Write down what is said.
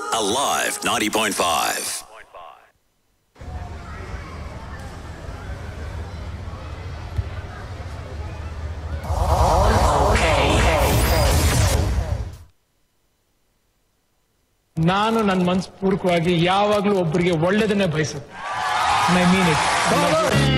Alive 90.5. ನಾನು ನನ್ನ ಮನಸ್ಪೂರ್ವಕವಾಗಿ ಯಾವಾಗಲೂ ಒಬ್ಬರಿಗೆ ಒಳ್ಳೆಯದನ್ನೇ ಬಯಸುತ್ತೆ. I mean it.